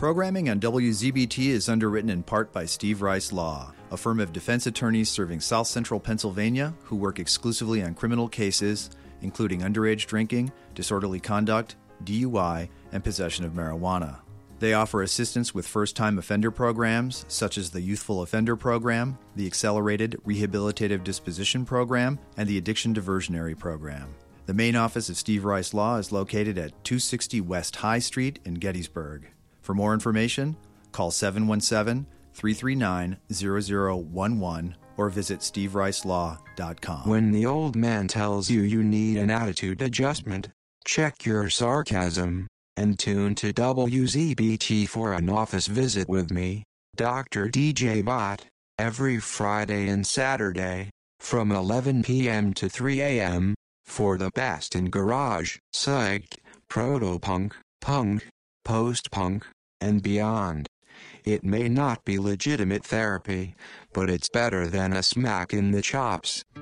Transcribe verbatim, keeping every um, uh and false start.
Programming on W Z B T is underwritten in part by Steve Rice Law, a firm of defense attorneys serving South Central Pennsylvania who work exclusively on criminal cases, including underage drinking, disorderly conduct, D U I, and possession of marijuana. They offer assistance with first-time offender programs, such as the Youthful Offender Program, the Accelerated Rehabilitative Disposition Program, and the Addiction Diversionary Program. The main office of Steve Rice Law is located at two sixty West High Street in Gettysburg. For more information, call seven one seven, three three nine, zero zero one one or visit steve rice law dot com. When the old man tells you you need an attitude adjustment, check your sarcasm, and tune to W Z B T for an office visit with me, Doctor D J Bott, every Friday and Saturday, from eleven p.m. to three a.m., for the best in garage, psych, proto-punk, punk, post-punk, and beyond. It may not be legitimate therapy, but it's better than a smack in the chops.